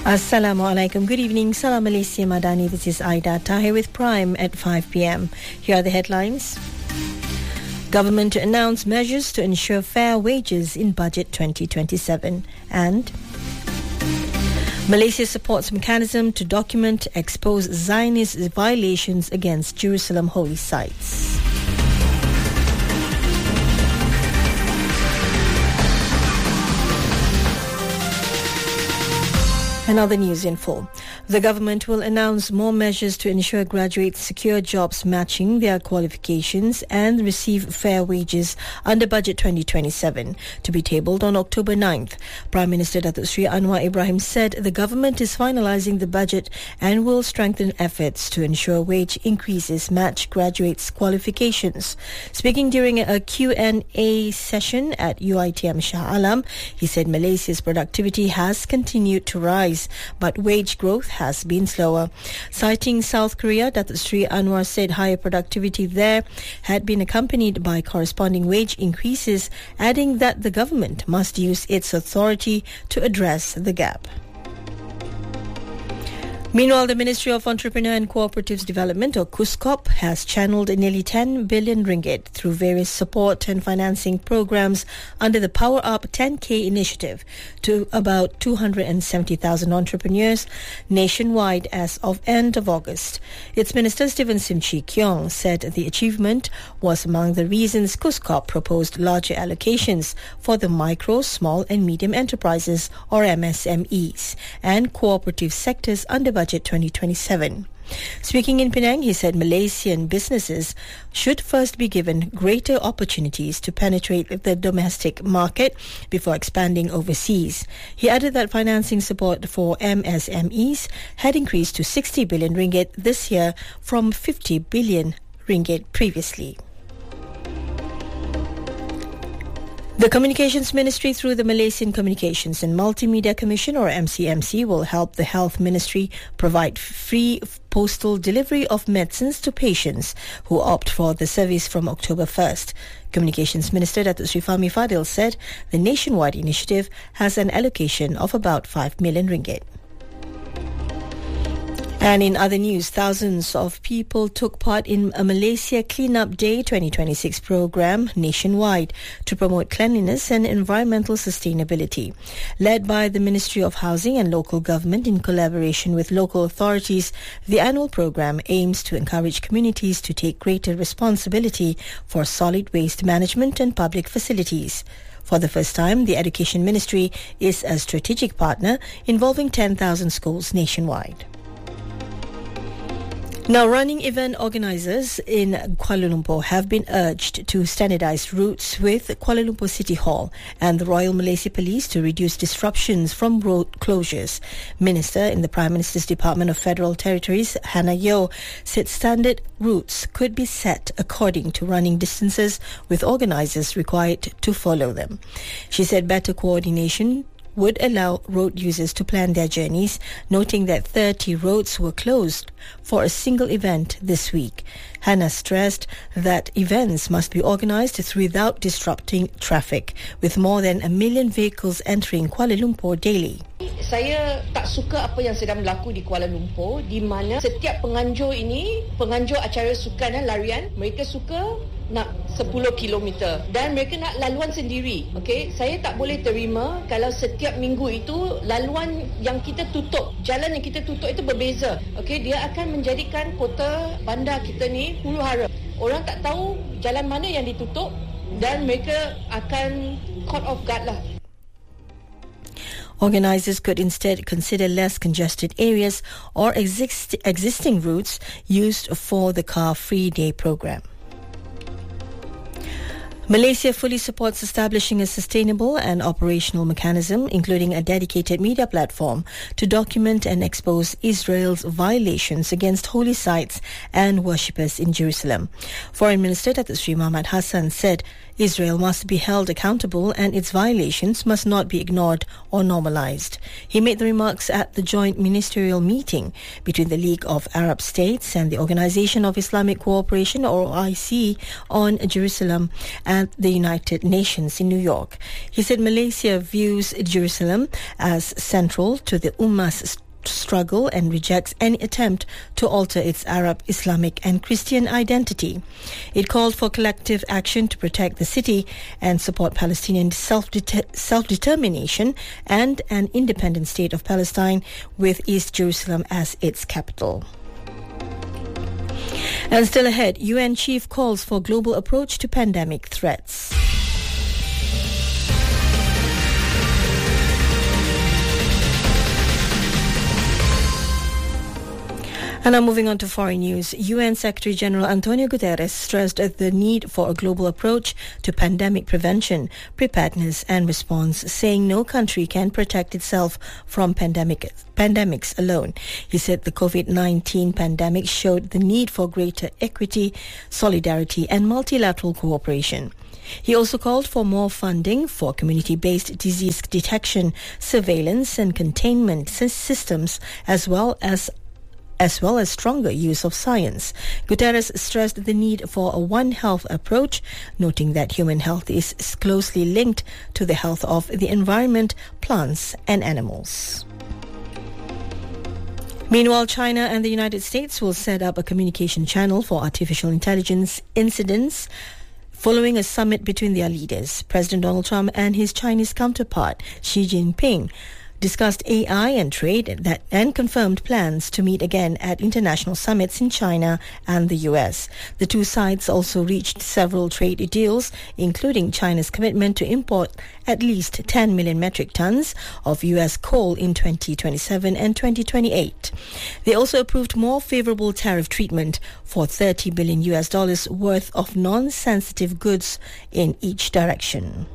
Assalamualaikum. Good evening. Salam Malaysia Madani. This is Aida Tahir with Prime at 5 p.m. Here are the headlines. Government to announce measures to ensure fair wages in Budget 2027. And Malaysia supports mechanism to document, expose Zionist violations against Jerusalem holy sites. Another news info. The government will announce more measures to ensure graduates secure jobs matching their qualifications and receive fair wages under Budget 2027, to be tabled on October 9th. Prime Minister Datuk Seri Anwar Ibrahim said the government is finalising the budget and will strengthen efforts to ensure wage increases match graduates' qualifications. Speaking during a Q&A session at UiTM Shah Alam, he said Malaysia's productivity has continued to rise, but wage growth has been slower. Citing South Korea, Datuk Seri Anwar said higher productivity there had been accompanied by corresponding wage increases, adding that the government must use its authority to address the gap. Meanwhile, the Ministry of Entrepreneur and Cooperatives Development, or KUSCOP, has channeled nearly 10 billion ringgit through various support and financing programs under the Power Up 10K initiative to about 270,000 entrepreneurs nationwide as of end of August. Its Minister Stephen Sim Chi Keong said the achievement was among the reasons KUSCOP proposed larger allocations for the micro, small and medium enterprises, or MSMEs, and cooperative sectors under Budget 2027. Speaking in Penang, he said Malaysian businesses should first be given greater opportunities to penetrate the domestic market before expanding overseas. He added that financing support for MSMEs had increased to 60 billion ringgit this year from 50 billion ringgit previously. The Communications Ministry, through the Malaysian Communications and Multimedia Commission, or MCMC, will help the Health Ministry provide free postal delivery of medicines to patients who opt for the service from October 1st. Communications Minister Datuk Sri Fahmi Fadil said the nationwide initiative has an allocation of about 5 million ringgit. And in other news, thousands of people took part in a Malaysia Cleanup Day 2026 program nationwide to promote cleanliness and environmental sustainability. Led by the Ministry of Housing and Local Government in collaboration with local authorities, the annual program aims to encourage communities to take greater responsibility for solid waste management and public facilities. For the first time, the Education Ministry is a strategic partner involving 10,000 schools nationwide. Now, running event organisers in Kuala Lumpur have been urged to standardise routes with Kuala Lumpur City Hall and the Royal Malaysia Police to reduce disruptions from road closures. Minister in the Prime Minister's Department of Federal Territories, Hannah Yeoh, said standard routes could be set according to running distances, with organisers required to follow them. She said better coordination would allow road users to plan their journeys, noting that 30 roads were closed for a single event this week. Hannah stressed that events must be organised without disrupting traffic, with more than 1 million vehicles entering Kuala Lumpur daily. Saya tak suka apa yang sedang berlaku di Kuala Lumpur, di mana setiap penganjur acara sukan larian, mereka suka nak 10 kilometer dan mereka nak laluan sendiri. Okey, saya tak boleh terima kalau setiap minggu itu laluan yang kita tutup, jalan yang kita tutup itu berbeza. Okey, dia akan menjadikan kota bandar kita ni huru hara. Orang tak tahu jalan mana yang ditutup dan mereka akan caught off guard lah. Organisers could instead consider less congested areas or existing routes used for the car-free day program. Malaysia fully supports establishing a sustainable and operational mechanism, including a dedicated media platform, to document and expose Israel's violations against holy sites and worshippers in Jerusalem. Foreign Minister Datuk Sri Muhammad Hassan said Israel must be held accountable and its violations must not be ignored or normalized. He made the remarks at the joint ministerial meeting between the League of Arab States and the Organization of Islamic Cooperation, or OIC, on Jerusalem at the United Nations in New York. He said Malaysia views Jerusalem as central to the Ummah's struggle and rejects any attempt to alter its Arab, Islamic and Christian identity. It called for collective action to protect the city and support Palestinian self-determination and an independent state of Palestine with East Jerusalem as its capital. And still ahead, UN chief calls for global approach to pandemic threats. And now moving on to foreign news. UN Secretary General Antonio Guterres stressed the need for a global approach to pandemic prevention, preparedness and response, saying no country can protect itself from pandemics alone. He said the COVID-19 pandemic showed the need for greater equity, solidarity and multilateral cooperation. He also called for more funding for community-based disease detection, surveillance and containment systems, as well as stronger use of science. Guterres stressed the need for a One Health approach, noting that human health is closely linked to the health of the environment, plants and animals. Meanwhile, China and the United States will set up a communication channel for artificial intelligence incidents following a summit between their leaders. President Donald Trump and his Chinese counterpart, Xi Jinping, discussed AI and trade and confirmed plans to meet again at international summits in China and the US. The two sides also reached several trade deals, including China's commitment to import at least 10 million metric tons of US coal in 2027 and 2028. They also approved more favorable tariff treatment for $30 billion worth of non-sensitive goods in each direction.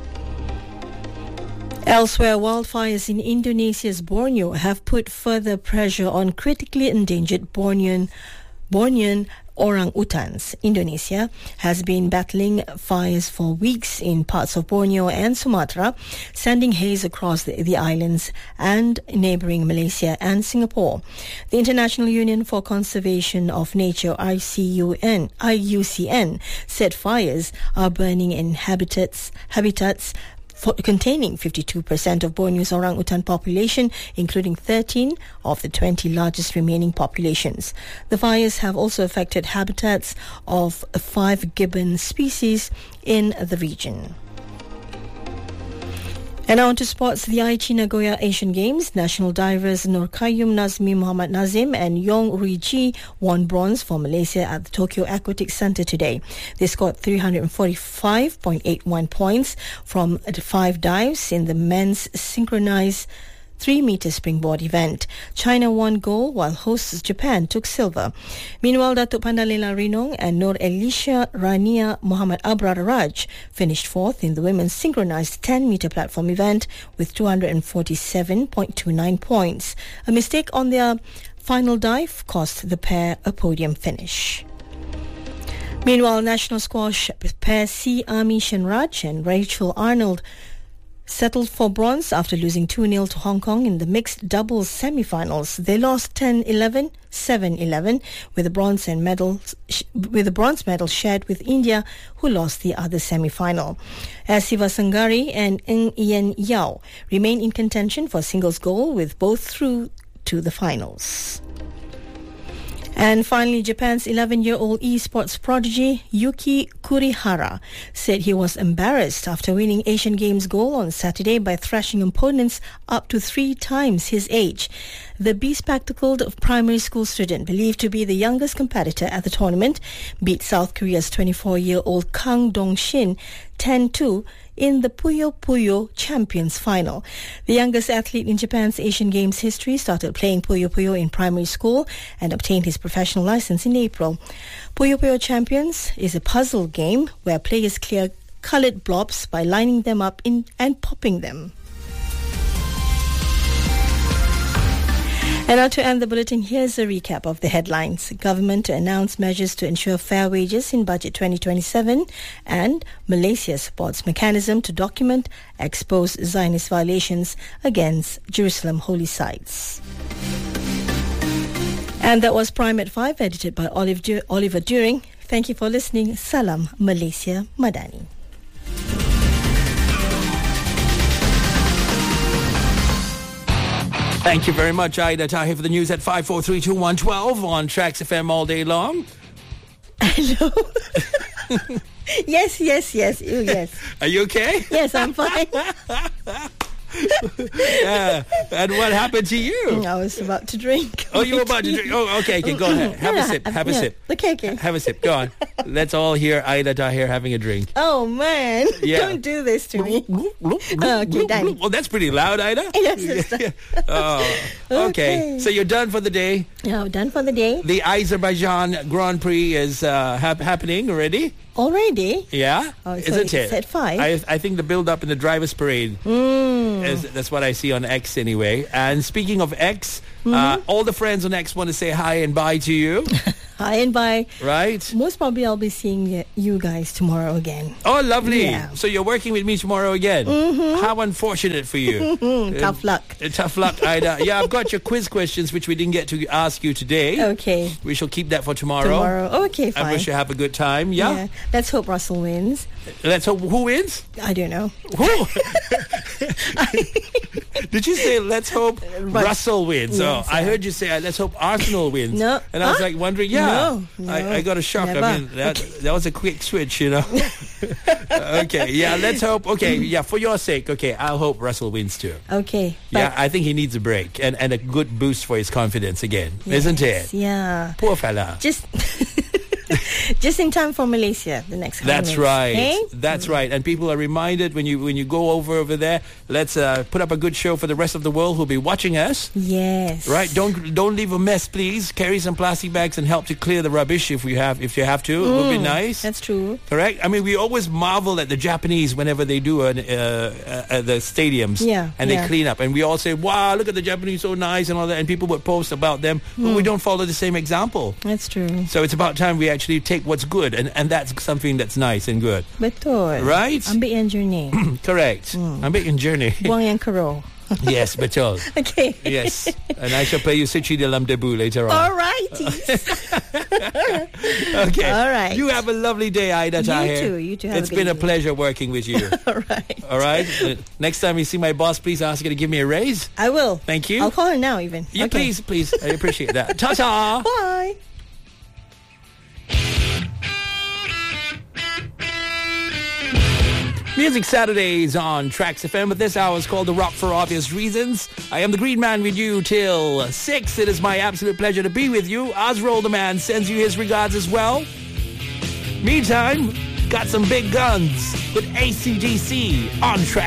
Elsewhere, wildfires in Indonesia's Borneo have put further pressure on critically endangered Bornean orang-utans. Indonesia has been battling fires for weeks in parts of Borneo and Sumatra, sending haze across the islands and neighboring Malaysia and Singapore. The International Union for Conservation of Nature, IUCN, said fires are burning in habitats containing 52% of Borneo's orangutan population, including 13 of the 20 largest remaining populations. The fires have also affected habitats of 5 gibbon species in the region. And now on to sports. The Aichi Nagoya Asian Games, national divers Nur Qayyum Nazmi Muhammad Nazim and Yong Rui Ji won bronze for Malaysia at the Tokyo Aquatic Centre today. They scored 345.81 points from 5 dives in the men's synchronized 3-meter springboard event. China won gold while hosts Japan took silver. Meanwhile, Datuk Pandalela Rinong and Nur Elisha Rania Muhammad Abrar Raj finished fourth in the women's synchronized 10-meter platform event with 247.29 points. A mistake on their final dive cost the pair a podium finish. Meanwhile, national squash pair C. Ami Shenraj and Rachel Arnold settled for bronze after losing 2-0 to Hong Kong in the mixed doubles semi-finals. They lost 10-11, 7-11, with the bronze medal shared with India, who lost the other semi-final. As Siva Sangari and Ng Yen Yao remain in contention for singles gold, with both through to the finals. And finally, Japan's 11-year-old esports prodigy Yuki Kurihara said he was embarrassed after winning Asian Games gold on Saturday by thrashing opponents up to 3 times his age. The bespectacled primary school student, believed to be the youngest competitor at the tournament, beat South Korea's 24-year-old Kang Dong-shin 10-2 in the Puyo Puyo Champions Final. The youngest athlete in Japan's Asian Games history started playing Puyo Puyo in primary school and obtained his professional license in April. Puyo Puyo Champions is a puzzle game where players clear colored blobs by lining them up and popping them. And now to end the bulletin, here's a recap of the headlines. Government to announce measures to ensure fair wages in Budget 2027, and Malaysia supports mechanism to document exposed Zionist violations against Jerusalem holy sites. And that was Prime at 5, edited by Oliver During. Thank you for listening. Salam Malaysia Madani. Thank you very much, Aida Tahir, for the news at 5432112 on Tracks FM all day long. Hello. Yes. You, yes. Are you okay? Yes, I'm fine. And what happened to you? I was about to drink. Oh, you were about to drink? Oh, okay, go ahead. Have a sip. Have a sip. Okay. Have a sip. Go on. Let's all hear Aida Tahir having a drink. Oh, man. Yeah. Don't do this to me. Okay, done. Well, that's pretty loud, Aida. Yes. Okay. So you're done for the day? Yeah, done for the day. The Azerbaijan Grand Prix is happening already? Already? Yeah, so isn't it? It's at 5. I think the build-up in the driver's parade. That's what I see on X anyway. And speaking of X, all the friends on X want to say hi and bye to you. Hi and bye. Right? Most probably I'll be seeing you guys tomorrow again. Oh, lovely. Yeah. So you're working with me tomorrow again. How unfortunate for you. Tough luck. Tough luck, Aida. Yeah, I've got your quiz questions, which we didn't get to ask you today. Okay. We shall keep that for tomorrow. Okay, fine. I wish you have a good time. Yeah? Let's hope Russell wins. Let's hope. Who wins? I don't know. Who? Did you say let's hope Russell wins? Yes, I heard you say let's hope Arsenal wins. No. And I was like wondering, No, I got a shock. never. I mean, that was a quick switch, you know. Okay, yeah, let's hope. Okay, yeah, for your sake, okay, I'll hope Russell wins too. Okay. Yeah, I think he needs a break and a good boost for his confidence again, isn't it? Yeah. Poor fella. Just in time for Malaysia, the next coming That's weeks. right. Hey? That's right. And people are reminded when you go over there, let's put up a good show for the rest of the world who'll be watching us. Yes. Right. Don't leave a mess, please. Carry some plastic bags and help to clear the rubbish if you have to. It would be nice. That's true. Correct. I mean, we always marvel at the Japanese whenever they do at the stadiums. Yeah. And they clean up, and we all say, "Wow, look at the Japanese, so nice," and all that. And people would post about them, but we don't follow the same example. That's true. So it's about time we actually take what's good, and that's something that's nice and good. Betul. Right? Ambil yang jernih. Correct. Ambil yang jernih. Buang yang keruh. Yes, betul. Okay. Yes. And I shall play you Suci dalam Debu later on. All righty. Okay. All right. You have a lovely day, Aida Tahir. You too. Have It's been a pleasure working with you. All right. All right. Next time you see my boss, please ask her to give me a raise. I will. Thank you. I'll call her now even. Yeah, Okay. please. I appreciate that. Ta-ta. Bye. Music Saturdays on Tracks FM, but this hour is called The Rock for obvious reasons. I am the Green Man with you till 6. It is my absolute pleasure to be with you. Osroll the Man sends you his regards as well. Meantime, got some big guns with AC/DC on Tracks.